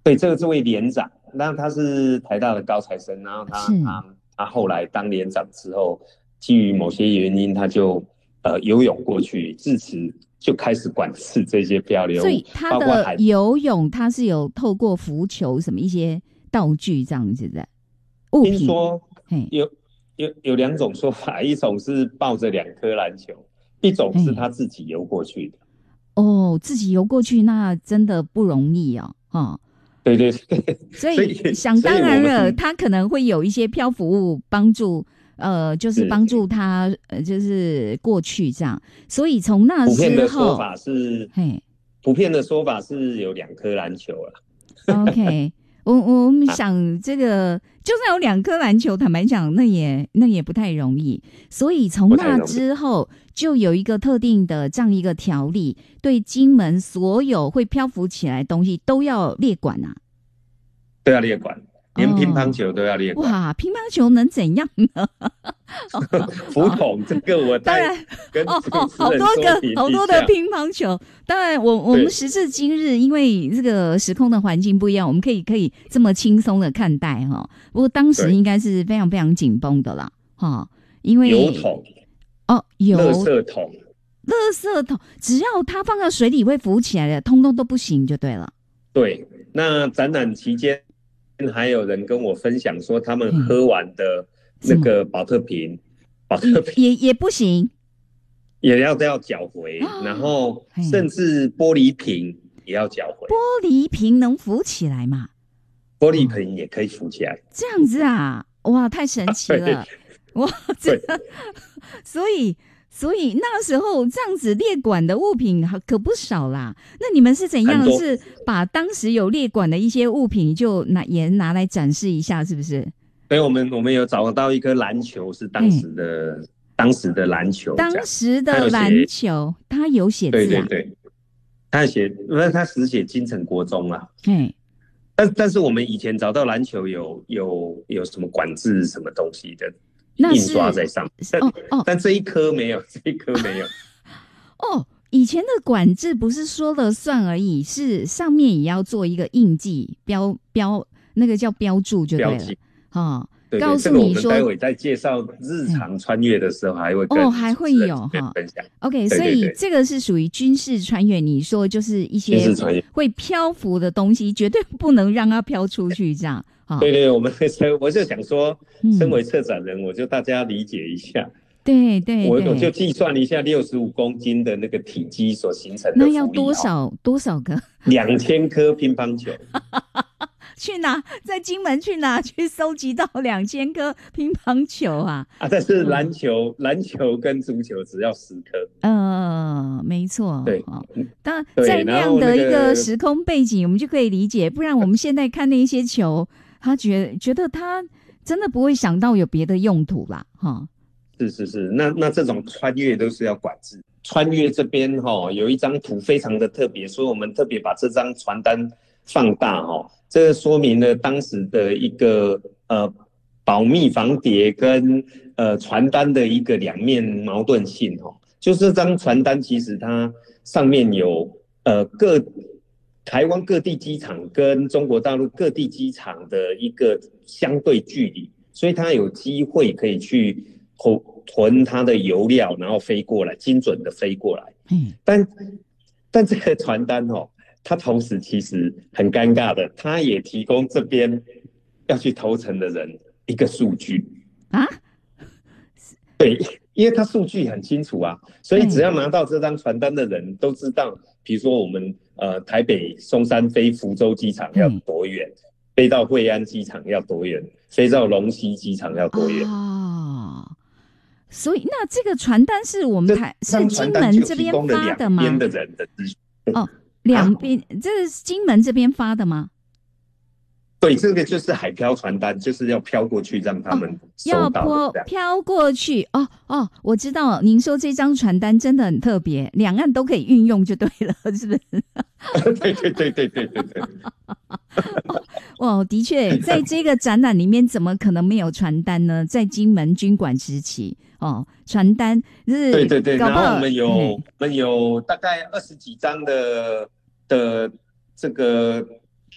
对，这位连长，那他是台大的高材生，然后是， 他后来当连长之后，基于某些原因，他就游泳过去，自此就开始管制这些漂流物， 所以他的包括海。 游泳他是有透过浮球什么一些道具这样子的物品， 听说嘿， 有两种说法，一种是抱着2颗篮球，一种是嘿， 他自己游过去的。 哦，自己游过去那真的不容易哦，哈。 对对对， 所所以想以所以当然了， 我们他可能会有一些漂浮物帮助，就是帮是助他，就是过去这样。所以从那普遍之后， 的说法是， 嘿普遍的说法是有2颗篮球了 ，OK，我们啊， 想这个，就算有2颗篮球，坦白讲，那也不太容易。所以从那不太容易。 之后，就有一个特定的这样一个条例，对金门所有会漂浮起来的东西都要列管啊。 都要列管，连乒乓哦， 球都要列管。 哇，乒乓球能怎样呢？ 浮哦， 筒这个我再当然， 跟主持好多人说个好明一下。 多的乒乓球。当然我们对， 时至今日，因为这个时空的环境不一样，我们可以这么轻松的看待哈。不过当时对， 应该是非常非常紧绷的啦，哈，因为油桶、垃有圾桶， 垃圾桶，只要它放到水里会浮起来的，通通都不行就对了。 对。那展览期间还有人跟我分享说，他们嘿， 喝完的什么那个保特瓶也不行也要缴回，然啊？ 后嘿， 甚至玻璃瓶也要缴回， 玻璃瓶能浮起来吗？ 玻璃哦， 瓶也可以浮起来。 这样子啊，哇，太神对奇了！哇，这对， 个，所以那时候这样子列管的物品可不少啦。那你们是怎样？ 很多。 是把当时有列管的一些物品就也拿来展示一下，是不是？ 所以我们有找到一颗篮球，是嘿， 当时的篮球这当样。 时的篮他有写， 球，它有写字啊。 对对对，他有写，因为他只写金城国中啊。 嘿， 但是我们以前找到篮球有什么管制什么东西的印刷那是在上面，但哦哦但这一颗没有，这一颗没有哦，以前的管制不是说了算而已，是上面也要做一个印记那个叫标注就对了。 标记。 哦， 对对， 告这个我诉你说， 们待会在介绍日嘿， 常穿越的时候，还会哦， 跟还会主持人有哈。 分享。 OK，所对对对， 以这个是属于军事穿越。你说就是一些军事穿越。 会漂浮的东西，绝对不能让它飘出去，这样哈。 对对，我就想说，身嗯， 为策展人，我就大家理解一下。 对对我就对， 计算一下65公斤的那个体积所形成的那要浮力多少个？ 2000颗乒乓球去哪？在金门去哪去收集到2000颗乒乓球啊？ 啊，但是嗯篮球跟足球只要10颗。 没错， 对哦，当然在对， 那样然后那的一个个时空背景，我们就可以理解，不然我们现在看那些球，他觉得他真的不会想到有别的用途啦，哈。 是是是，那这种穿越都是要管制。穿越这边有一张图非常的特别，所以我们特别把这张传单放大这个说明了当时的一个保密防谍跟传单的一个两面矛盾性就是这张传单其实它上面有台湾各地机场跟中国大陆各地机场的一个相对距离，所以它有机会可以去囤它的油料，然后飞过来，精准的飞过来。 嗯， 但这个传单它同时其实很尴尬的，它也提供这边要去投诚的人一个数据。 啊， 因为它数据很清楚啊，所以只对， 要拿到这张传单的人都知道，比如说我们台北松山飞福州机场要嘿， 多远，飞到惠安机场要多远，飞到龙溪机场要多远。 哦，所以那这个传单是我们这是张传金单就提门这边供了两发的吗？ 边的人的资讯哦， 啊。 两边，这是金门这边发的吗？ 对，这个就是海漂传单，就是要飘过去让他哦， 们收要到的这样。 飘过去。哦，我知道了，您说这张传单真的很特别，两岸都可以运用就对了，是不是？ 对对对对对对对。 哦，的确，在这个展览里面，怎么可能没有传单呢？在金门军管时期，传单就是对对对，然后搞不好， 我们有大概20几张的这个